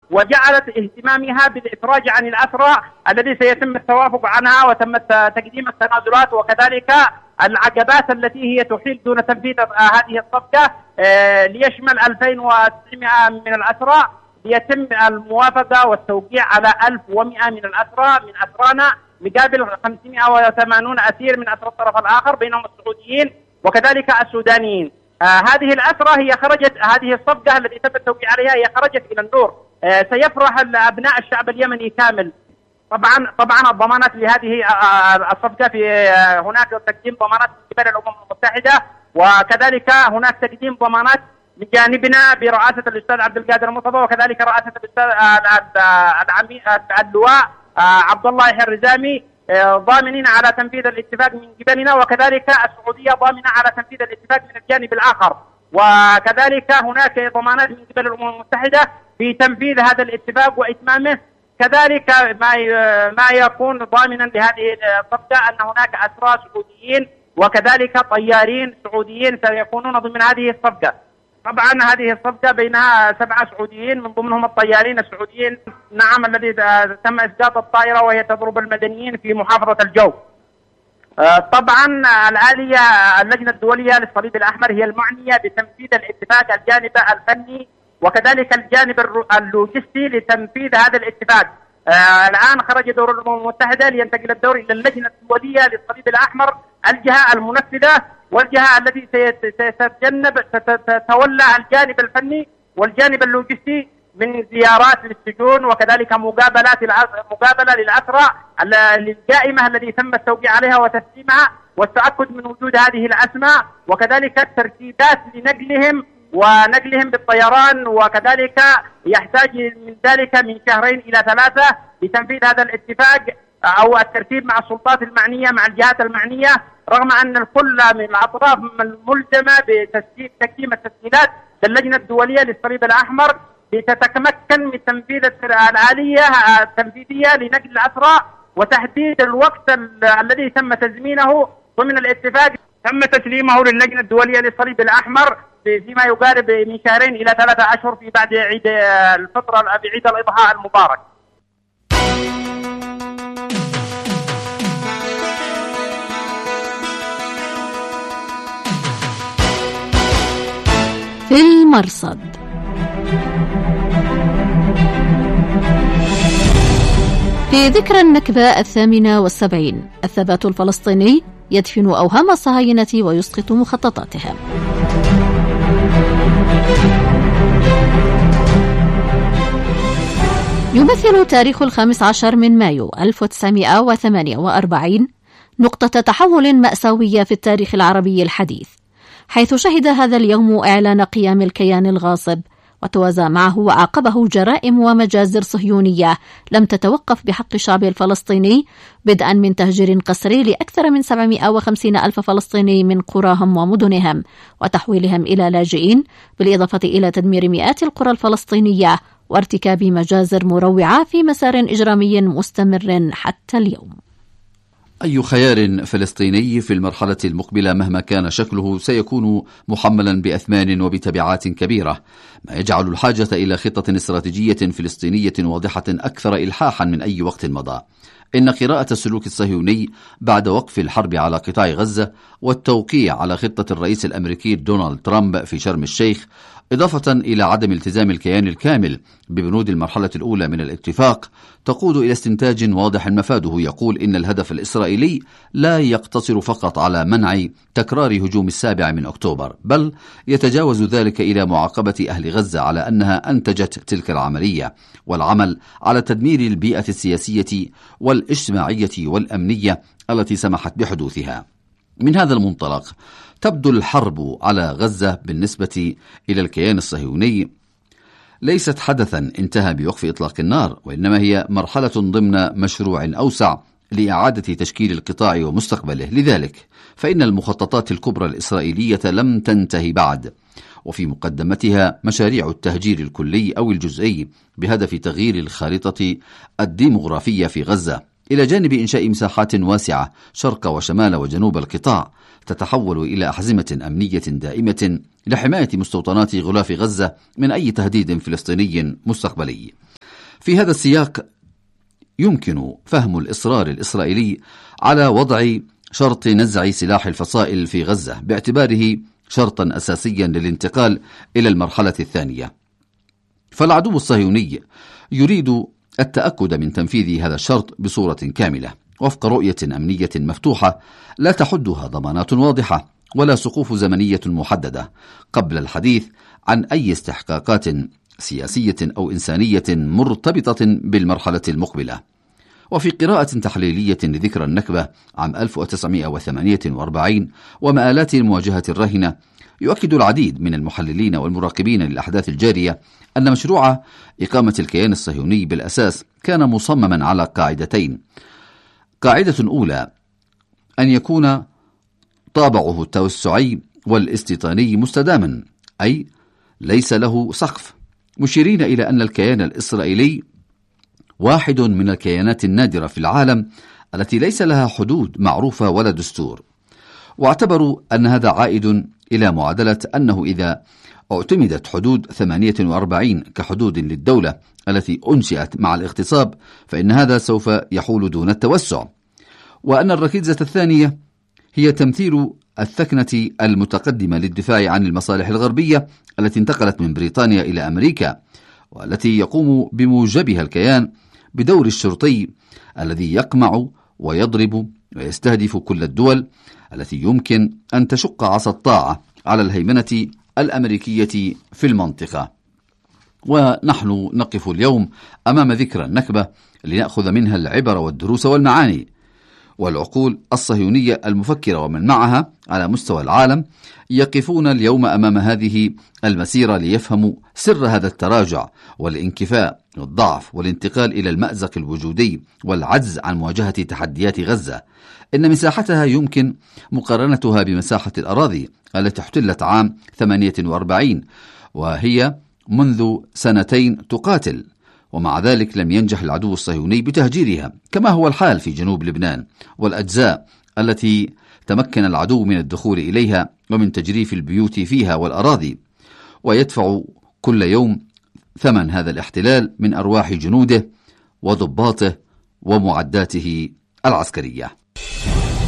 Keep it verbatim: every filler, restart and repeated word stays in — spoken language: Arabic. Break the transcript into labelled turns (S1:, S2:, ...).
S1: وجعلت اهتمامها بالإفراج عن الأسرى الذي سيتم التوافق عنها وتم تقديم التنازلات وكذلك العقبات التي هي تحيل دون تنفيذ هذه الصفقة ليشمل ألفين وتسعمائة من الأسرى، ليتم الموافقة والتوقيع على ألف ومئة من الأسرى من أسرانا مقابل خمسمائة وثمانين أسير من أسرى الطرف الآخر بينهم السعوديين وكذلك السودانيين. آه هذه الأسرى هي خرجت، هذه الصفقة التي تم التوقيع عليها هي خرجت إلى النور. آه سيفرح أبناء الشعب اليمني كامل. طبعا طبعا الضمانات لهذه آه الصفقة في آه هناك تقديم ضمانات من قبل الأمم المتحدة، وكذلك هناك تقديم ضمانات من جانبنا برئاسة الأستاذ عبد القادر المصطفى، وكذلك رئاسة الأستاذ العميد اللواء عبد الله يحيى الرزامي ضامنين على تنفيذ الاتفاق من قبلنا، وكذلك السعودية ضامنة على تنفيذ الاتفاق من الجانب الآخر، وكذلك هناك ضمانات من قبل الأمم المتحدة في تنفيذ هذا الاتفاق وإتمامه. كذلك ما ما يكون ضامنا لهذه الصفقة أن هناك أسرى سعوديين وكذلك طيارين سعوديين سيكونون ضمن هذه الصفقة. طبعا هذه الصفقة بينها سبعة سعوديين من ضمنهم الطيارين السعوديين، نعم، الذي تم إسقاط الطائرة وهي تضرب المدنيين في محافظة الجو. طبعا الآلية اللجنة الدولية للصليب الأحمر هي المعنية بتنفيذ الاتفاق الجانب الفني وكذلك الجانب اللوجستي لتنفيذ هذا الاتفاق. الآن خرج دور الأمم المتحدة لينتقل الدور إلى اللجنة الدولية للصليب الأحمر، الجهة المنفذة والجهة التي ستتجنب ستتولى الجانب الفني والجانب اللوجستي من زيارات للسجون وكذلك مقابلات مقابلة للأسرى القائمة التي تم التوقيع عليها وتسليمها والتأكد من وجود هذه الأسماء، وكذلك الترتيبات لنقلهم ونقلهم بالطيران، وكذلك يحتاج من ذلك من شهرين إلى ثلاثة لتنفيذ هذا الاتفاق أو الترتيب مع السلطات المعنية مع الجهات المعنية، رغم أن الكل من الأطراف ملزمة بتقديم التسهيلات للجنة الدولية للصليب الأحمر لتتمكن من تنفيذ الآلية التنفيذية لنقل الأسرى وتحديد الوقت الذي تم تزمينه ضمن الاتفاق. تم تسليمه للجنة الدولية للصليب الأحمر فيما يقارب من شهرين إلى ثلاثة أشهر في بعد عيد الفطر بعيد الأضحى المبارك.
S2: في المرصد. في ذكرى النكبة الثامنة والسبعين، الثبات الفلسطيني يدفن أوهام الصهاينة ويسقط مخططاتهم. يمثل تاريخ الخامس عشر من مايو ألف وتسعمائة وثمانية وأربعين نقطة تحول مأساوية في التاريخ العربي الحديث، حيث شهد هذا اليوم إعلان قيام الكيان الغاصب، وتوازى معه وعاقبه جرائم ومجازر صهيونية لم تتوقف بحق الشعب الفلسطيني، بدءا من تهجير قسري لأكثر من سبعمائة وخمسين ألف فلسطيني من قراهم ومدنهم وتحويلهم إلى لاجئين، بالإضافة إلى تدمير مئات القرى الفلسطينية وارتكاب مجازر مروعة في مسار إجرامي مستمر حتى اليوم.
S3: أي خيار فلسطيني في المرحلة المقبلة مهما كان شكله سيكون محملا بأثمان وبتبعات كبيرة، ما يجعل الحاجة إلى خطة استراتيجية فلسطينية واضحة أكثر إلحاحا من أي وقت مضى. إن قراءة السلوك الصهيوني بعد وقف الحرب على قطاع غزة والتوقيع على خطة الرئيس الأمريكي دونالد ترامب في شرم الشيخ، إضافة إلى عدم التزام الكيان الكامل ببنود المرحلة الأولى من الاتفاق، تقود إلى استنتاج واضح مفاده يقول إن الهدف الإسرائيلي لا يقتصر فقط على منع تكرار هجوم السابع من أكتوبر، بل يتجاوز ذلك إلى معاقبة أهل غزة على أنها أنتجت تلك العملية، والعمل على تدمير البيئة السياسية والاجتماعية والأمنية التي سمحت بحدوثها. من هذا المنطلق تبدو الحرب على غزة بالنسبة إلى الكيان الصهيوني ليست حدثا انتهى بوقف إطلاق النار، وإنما هي مرحلة ضمن مشروع أوسع لإعادة تشكيل القطاع ومستقبله. لذلك فإن المخططات الكبرى الإسرائيلية لم تنتهي بعد، وفي مقدمتها مشاريع التهجير الكلي أو الجزئي بهدف تغيير الخارطة الديمغرافية في غزة، إلى جانب إنشاء مساحات واسعة شرق وشمال وجنوب القطاع تتحول إلى أحزمة أمنية دائمة لحماية مستوطنات غلاف غزة من أي تهديد فلسطيني مستقبلي. في هذا السياق يمكن فهم الإصرار الإسرائيلي على وضع شرط نزع سلاح الفصائل في غزة باعتباره شرطا أساسيا للانتقال إلى المرحلة الثانية. فالعدو الصهيوني يريد التأكد من تنفيذ هذا الشرط بصورة كاملة وفق رؤية أمنية مفتوحة لا تحدها ضمانات واضحة ولا سقوف زمنية محددة قبل الحديث عن أي استحقاقات سياسية أو إنسانية مرتبطة بالمرحلة المقبلة. وفي قراءة تحليلية لذكرى النكبة عام ألف وتسعمائة وثمانية وأربعين ومآلات المواجهة الراهنة، يؤكد العديد من المحللين والمراقبين للأحداث الجارية أن مشروع إقامة الكيان الصهيوني بالأساس كان مصمما على قاعدتين. قاعدة أولى أن يكون طابعه التوسعي والاستيطاني مستداما، أي ليس له سقف، مشيرين إلى أن الكيان الإسرائيلي واحد من الكيانات النادرة في العالم التي ليس لها حدود معروفة ولا دستور. واعتبروا أن هذا عائد إلى معادلة أنه إذا اعتمدت حدود ثمانية وأربعين كحدود للدولة التي أنشئت مع الاغتصاب فإن هذا سوف يحول دون التوسع، وأن الركيزة الثانية هي تمثيل الثكنة المتقدمة للدفاع عن المصالح الغربية التي انتقلت من بريطانيا إلى أمريكا، والتي يقوم بموجبها الكيان بدور الشرطي الذي يقمع ويضرب ويستهدف كل الدول التي يمكن أن تشق عصا الطاعة على الهيمنة الأمريكية في المنطقة. ونحن نقف اليوم أمام ذكرى النكبة لنأخذ منها العبر والدروس والمعاني. والعقول الصهيونية المفكرة ومن معها على مستوى العالم يقفون اليوم أمام هذه المسيرة ليفهموا سر هذا التراجع والانكفاء والضعف والانتقال إلى المأزق الوجودي والعجز عن مواجهة تحديات غزة. إن مساحتها يمكن مقارنتها بمساحة الأراضي التي احتلت عام ثمانية وأربعين، وهي منذ سنتين تقاتل، ومع ذلك لم ينجح العدو الصهيوني بتهجيرها كما هو الحال في جنوب لبنان والأجزاء التي تمكن العدو من الدخول إليها ومن تجريف البيوت فيها والأراضي، ويدفع كل يوم ثمن هذا الاحتلال من أرواح جنوده وضباطه ومعداته العسكرية.